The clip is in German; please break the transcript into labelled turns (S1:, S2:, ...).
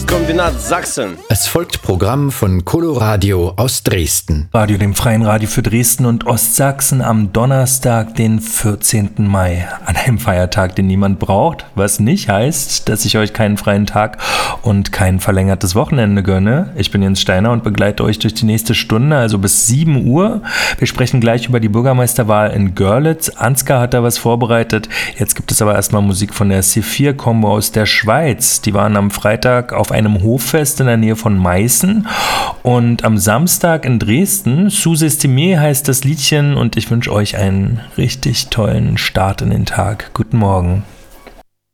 S1: Kombinat Sachsen.
S2: Es folgt Programm von Coloradio aus Dresden.
S3: Radio, dem freien Radio für Dresden und Ostsachsen am Donnerstag, den 14. Mai. An einem Feiertag, den niemand braucht, was nicht heißt, dass ich euch keinen freien Tag und kein verlängertes Wochenende gönne. Ich bin Jens Steiner und begleite euch durch die nächste Stunde, also bis 7 Uhr. Wir sprechen gleich über die Bürgermeisterwahl in Görlitz. Ansgar hat da was vorbereitet. Jetzt gibt es aber erstmal Musik von der C4-Combo aus der Schweiz. Die waren am Freitag auf einem Hoffest in der Nähe von Meißen und am Samstag in Dresden. Sous-Estimé heißt das Liedchen und ich wünsche euch einen richtig tollen Start in den Tag. Guten Morgen.